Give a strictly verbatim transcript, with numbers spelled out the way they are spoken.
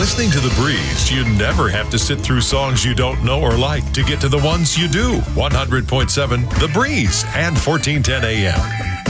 listening to The Breeze, you never have to sit through songs you don't know or like to get to the ones you do. one hundred point seven The Breeze and fourteen ten A M.